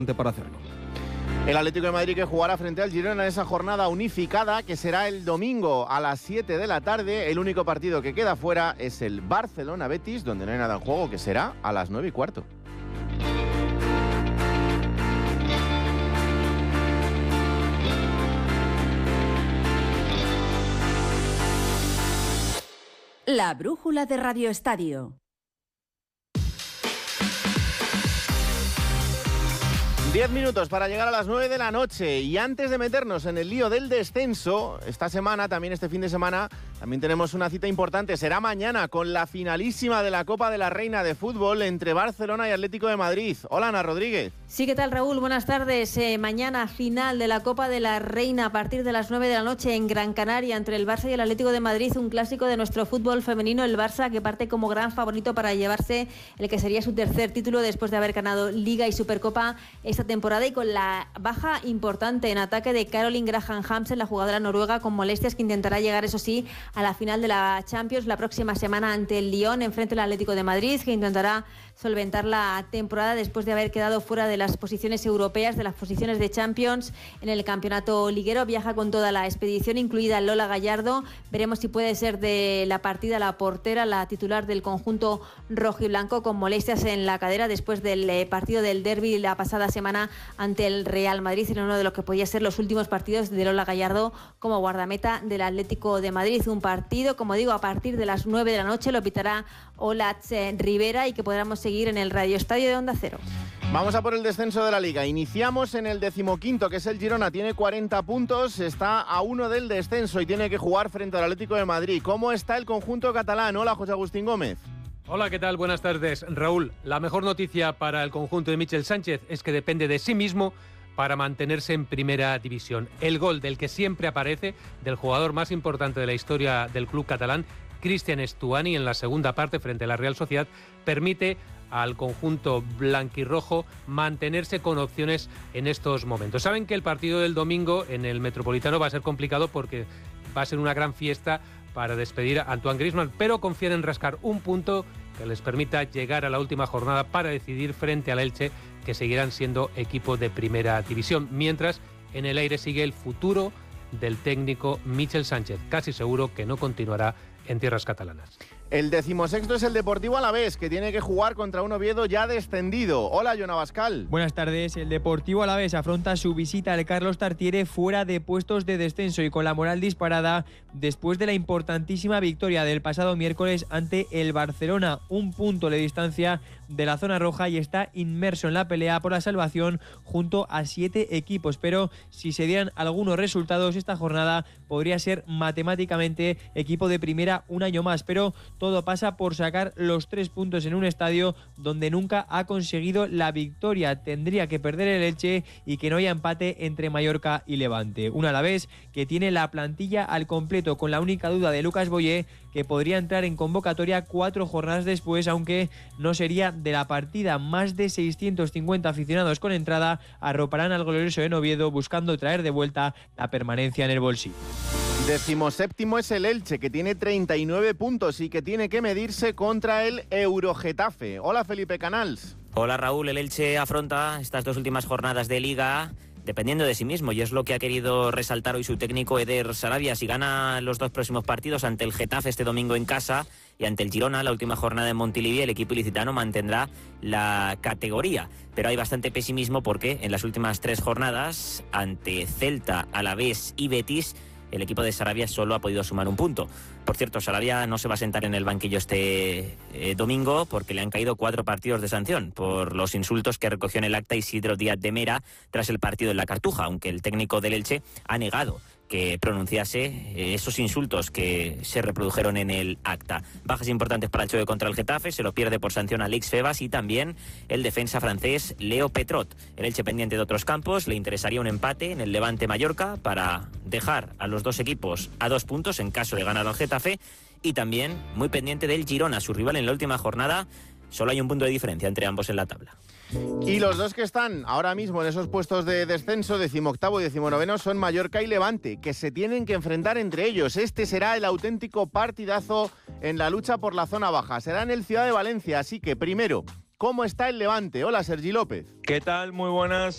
para hacerlo. El Atlético de Madrid que jugará frente al Girona en esa jornada unificada que será el domingo a las 7 de la tarde. El único partido que queda fuera es el Barcelona-Betis, donde no hay nada en juego, que será a las 9:15. La brújula de Radio Estadio. 10 minutos para llegar a las 9 de la noche y antes de meternos en el lío del descenso, esta semana, también este fin de semana, también tenemos una cita importante. Será mañana con la finalísima de la Copa de la Reina de Fútbol entre Barcelona y Atlético de Madrid. Hola, Ana Rodríguez. Sí, ¿qué tal, Raúl? Buenas tardes. Mañana final de la Copa de la Reina a partir de las 9 de la noche en Gran Canaria entre el Barça y el Atlético de Madrid, un clásico de nuestro fútbol femenino, el Barça que parte como gran favorito para llevarse el que sería su tercer título después de haber ganado Liga y Supercopa esta temporada y con la baja importante en ataque de Caroline Graham Hansen, la jugadora noruega con molestias, que intentará llegar, eso sí, a la final de la Champions la próxima semana ante el Lyon, enfrente del Atlético de Madrid, que intentará solventar la temporada después de haber quedado fuera de las posiciones europeas, de las posiciones de Champions en el campeonato liguero. Viaja con toda la expedición, incluida Lola Gallardo. Veremos si puede ser de la partida la portera, la titular del conjunto rojiblanco, con molestias en la cadera después del partido del derbi la pasada semana ante el Real Madrid, en uno de los que podía ser los últimos partidos de Lola Gallardo como guardameta del Atlético de Madrid. Un partido, como digo, a partir de las 9 de la noche lo pitará Olatz Rivera y que podremos seguir en el Radio Estadio de Onda Cero. Vamos a por el descenso de la Liga. Iniciamos en el 15º, que es el Girona. Tiene 40 puntos, está a 1 del descenso y tiene que jugar frente al Atlético de Madrid. ¿Cómo está el conjunto catalán? Hola, José Agustín Gómez. Hola, ¿qué tal? Buenas tardes, Raúl. La mejor noticia para el conjunto de Michel Sánchez es que depende de sí mismo para mantenerse en primera división. El gol del que siempre aparece, del jugador más importante de la historia del club catalán, Cristian Estuani, en la segunda parte frente a la Real Sociedad, permite al conjunto blanquirrojo mantenerse con opciones en estos momentos. Saben que el partido del domingo en el Metropolitano va a ser complicado porque va a ser una gran fiesta para despedir a Antoine Griezmann, pero confían en rascar un punto que les permita llegar a la última jornada para decidir frente al Elche, que seguirán siendo equipo de primera división, mientras en el aire sigue el futuro del técnico Michel Sánchez. Casi seguro que no continuará en tierras catalanas. El 16º es el Deportivo Alavés, que tiene que jugar contra un Oviedo ya descendido. Hola, Jon Abascal. Buenas tardes. El Deportivo Alavés afronta su visita al Carlos Tartiere fuera de puestos de descenso y con la moral disparada después de la importantísima victoria del pasado miércoles ante el Barcelona. Un punto de distancia de la zona roja y está inmerso en la pelea por la salvación junto a 7 equipos. Pero si se dieran algunos resultados, esta jornada podría ser matemáticamente equipo de primera un año más. Pero todo pasa por sacar los 3 puntos en un estadio donde nunca ha conseguido la victoria. Tendría que perder el Elche y que no haya empate entre Mallorca y Levante. Un Alavés que tiene la plantilla al completo, con la única duda de Lucas Boyé, que podría entrar en convocatoria 4 jornadas después, aunque no sería de la partida. Más de 650 aficionados con entrada arroparán al glorioso de Oviedo buscando traer de vuelta la permanencia en el bolsillo. 17º es el Elche, que tiene 39 puntos y que tiene que medirse contra el Eurogetafe. Hola, Felipe Canals. Hola, Raúl. El Elche afronta estas 2 últimas jornadas de Liga dependiendo de sí mismo, y es lo que ha querido resaltar hoy su técnico Eder Sarabia. Si gana los 2 próximos partidos ante el Getafe este domingo en casa y ante el Girona la última jornada en Montilivi, el equipo ilicitano mantendrá la categoría. Pero hay bastante pesimismo porque en las últimas 3 jornadas ante Celta, Alavés y Betis, el equipo de Sarabia solo ha podido sumar un punto. Por cierto, Sarabia no se va a sentar en el banquillo este domingo porque le han caído 4 partidos de sanción por los insultos que recogió en el acta Isidro Díaz de Mera tras el partido en la Cartuja, aunque el técnico del Elche ha negado que pronunciase esos insultos que se reprodujeron en el acta. Bajas importantes para el choque contra el Getafe, se lo pierde por sanción Alex Febas y también el defensa francés Leo Petrot. El Elche pendiente de otros campos, le interesaría un empate en el Levante Mallorca para dejar a los 2 equipos a 2 puntos en caso de ganar al Getafe, y también muy pendiente del Girona, su rival en la última jornada. Solo hay un punto de diferencia entre ambos en la tabla. Y los 2 que están ahora mismo en esos puestos de descenso, 18º y 19º, son Mallorca y Levante, que se tienen que enfrentar entre ellos. Este será el auténtico partidazo en la lucha por la zona baja. Será en el Ciudad de Valencia, así que primero, ¿cómo está el Levante? Hola, Sergi López. ¿Qué tal? Muy buenas.